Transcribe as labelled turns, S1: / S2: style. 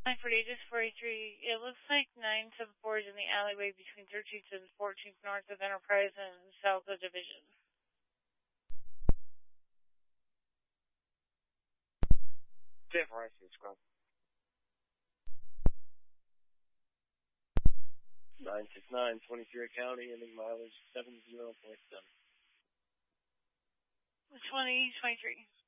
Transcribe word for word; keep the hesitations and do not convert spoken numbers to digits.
S1: nine forty-eight, this forty-three. It looks like nine seven four is in the alleyway between thirteenth and fourteenth north of Enterprise and south of Division.
S2: ten four, I see it's gone. nine six nine, twenty-three County, ending mileage seven zero point seven.
S1: twenty twenty-three.